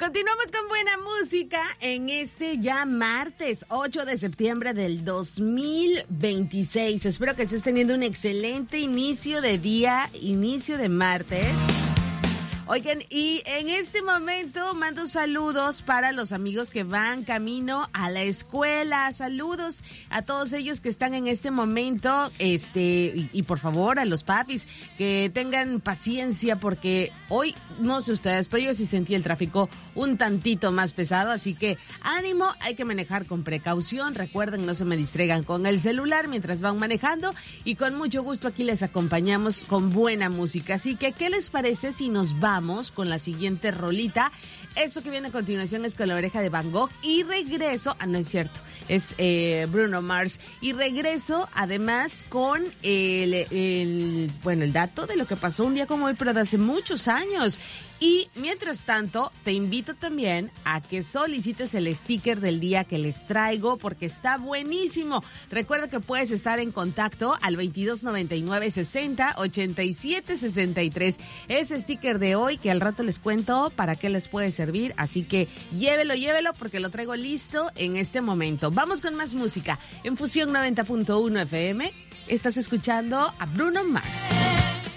Continuamos con buena música en este ya martes 8 de septiembre del 2026. Espero que estés teniendo un excelente inicio de día, inicio de martes. Oigan, y en este momento mando saludos para los amigos que van camino a la escuela. Saludos a todos ellos que están en este momento, y por favor a los papis que tengan paciencia porque hoy, no sé ustedes, pero yo sí sentí el tráfico un tantito más pesado, así que ánimo, hay que manejar con precaución. Recuerden, no se me distraigan con el celular mientras van manejando y con mucho gusto aquí les acompañamos con buena música. Así que, ¿qué les parece si nos vamos con la siguiente rolita? Esto que viene a continuación es Con la oreja de Van Gogh y regreso, no es cierto, es Bruno Mars, y regreso además con el dato de lo que pasó un día como hoy, pero de hace muchos años. Y mientras tanto, te invito también a que solicites el sticker del día que les traigo porque está buenísimo. Recuerda que puedes estar en contacto al 2299 60 87 63. Ese sticker de hoy que al rato les cuento para qué les puede servir. Así que llévelo porque lo traigo listo en este momento. Vamos con más música. En Fusión 90.1 FM estás escuchando a Bruno Mars.